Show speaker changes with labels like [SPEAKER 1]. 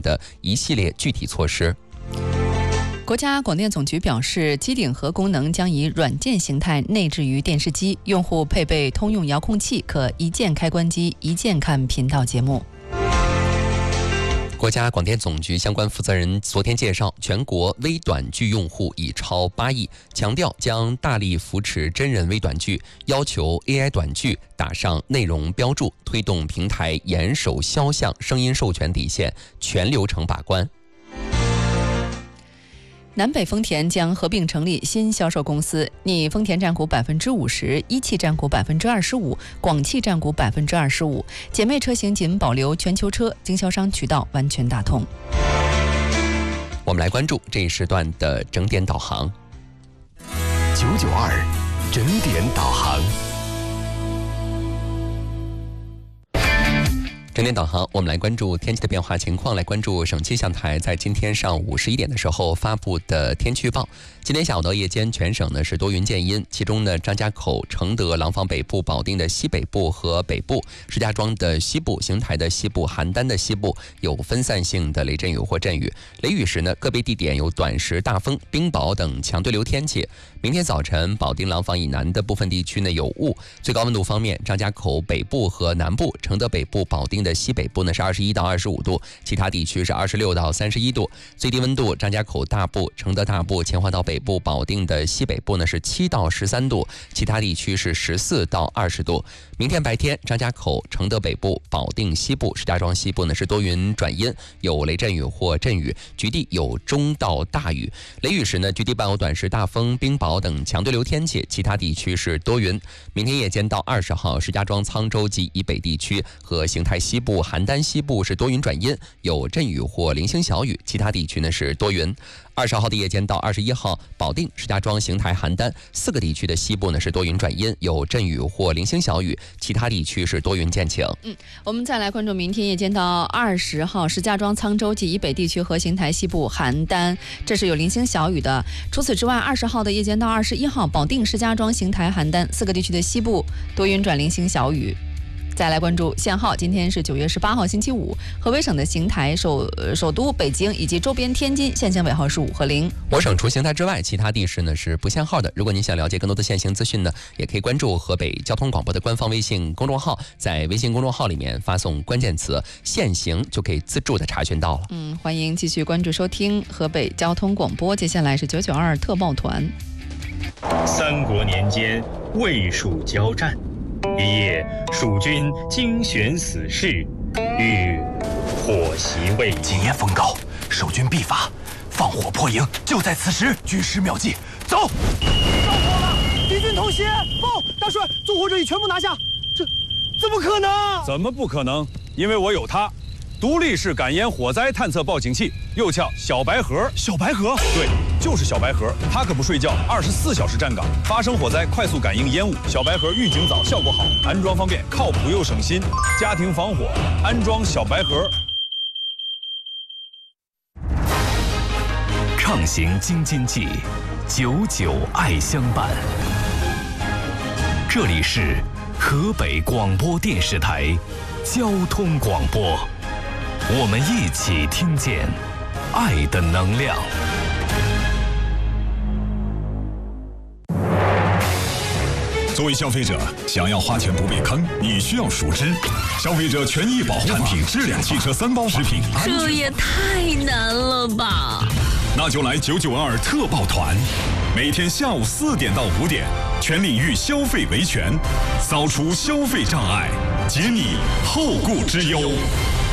[SPEAKER 1] 的一系列具体措施。
[SPEAKER 2] 国家广电总局表示，机顶盒功能将以软件形态内置于电视机，用户配备通用遥控器，可一键开关机，一键看频道节目。
[SPEAKER 1] 国家广电总局相关负责人昨天介绍，全国微短剧用户已超8亿，强调将大力扶持真人微短剧，要求 AI 短剧打上内容标注，推动平台严守肖像、声音授权底线，全流程把关。
[SPEAKER 2] 南北丰田将合并成立新销售公司，拟丰田占股50%，一汽占股25%，广汽占股25%，姐妹车型仅保留全球车，经销商渠道完全打通。
[SPEAKER 1] 我们来关注这一时段的整点导航。
[SPEAKER 3] 992整点导航。
[SPEAKER 1] 整点导航，我们来关注天气的变化情况，来关注省气象台在今天上午11点的时候发布的天气预报。今天下午到夜间，全省呢是多云见阴，其中呢张家口、承德、廊坊北部、保定的西北部和北部、石家庄的西部、邢台的西部、邯郸的西部有分散性的雷阵雨或阵雨。雷雨时呢，个别地点有短时大风、冰雹等强对流天气。明天早晨，保定、廊坊以南的部分地区呢有雾。最高温度方面，张家口北部和南部、承德北部、保定的西北部呢是21到25度，其他地区是26到31度。最低温度，张家口大部、承德大部、秦皇岛北部、保定的西北部呢是7到13度，其他地区是14到20度。明天白天，张家口、承德北部、保定西部、石家庄西部呢是多云转阴，有雷阵雨或阵雨，局地有中到大雨。雷雨时呢，局地伴有短时大风、冰雹等强对流天气，其他地区是多云。明天夜间到20号，石家庄、沧州及以北地区和邢台西部、邯郸西部是多云转阴，有阵雨或零星小雨，其他地区呢是多云。20号的夜间到21号，保定、石家庄、邢台、邯郸4个地区的西部呢是多云转阴，有阵雨或零星小雨，其他地区是多云见晴。
[SPEAKER 2] 我们再来关注明天夜间到20号，石家庄、沧州及以北地区和邢台西部、邯郸，这是有零星小雨的。除此之外，20号的夜间到21号，保定、石家庄、邢台、邯郸4个地区的西部多云转零星小雨。再来关注限号，今天是9月18号星期五，河北省的邢台、首都北京以及周边天津限行尾号是5和0。
[SPEAKER 1] 我省除邢台之外，其他地市呢是不限号的。如果您想了解更多的限行资讯呢，也可以关注河北交通广播的官方微信公众号，在微信公众号里面发送关键词限行，就可以自助的查询到了。
[SPEAKER 2] 欢迎继续关注收听河北交通广播，接下来是992特报团。
[SPEAKER 4] 三国年间，魏蜀交战。一夜，蜀军精选死士，欲火袭魏营。
[SPEAKER 3] 今夜风高，守军必发，放火破营就在此时。军师妙计，走！
[SPEAKER 5] 着火了，敌军偷袭！报，大帅，纵火者已全部拿下。这怎么可能？
[SPEAKER 6] 怎么不可能？因为我有它。独立式感烟火灾探测报警器，又叫小白盒。
[SPEAKER 5] 小白盒？
[SPEAKER 6] 对，就是小白盒。它可不睡觉，24小时站岗，发生火灾快速感应烟雾。小白盒预警早，效果好，安装方便，靠谱又省心。家庭防火，安装小白盒。
[SPEAKER 3] 畅行京津冀，99爱相伴。这里是河北广播电视台交通广播。我们一起听见爱的能量。
[SPEAKER 7] 作为消费者，想要花钱不被坑，你需要熟知消费者权益保护法、产品质量、汽车3包、食品安全。
[SPEAKER 8] 这也太难了吧！
[SPEAKER 7] 那就来992特报团，每天下午4点到5点，全领域消费维权，扫除消费障碍，解你后顾之忧。